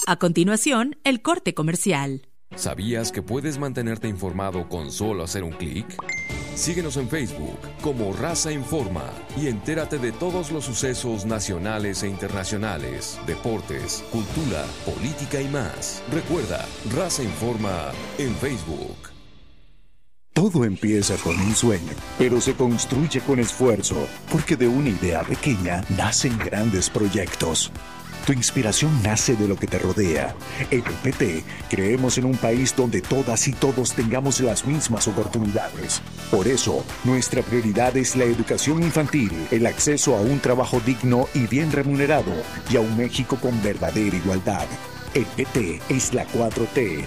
A continuación, el corte comercial. ¿Sabías que puedes mantenerte informado con solo hacer un clic? Síguenos en Facebook como Raza Informa y entérate de todos los sucesos nacionales e internacionales, deportes, cultura, política y más. Recuerda, Raza Informa en Facebook. Todo empieza con un sueño, pero se construye con esfuerzo, porque de una idea pequeña nacen grandes proyectos. Tu inspiración nace de lo que te rodea. En el PT creemos en un país donde todas y todos tengamos las mismas oportunidades. Por eso, nuestra prioridad es la educación infantil, el acceso a un trabajo digno y bien remunerado, y a un México con verdadera igualdad. El PT es la 4T,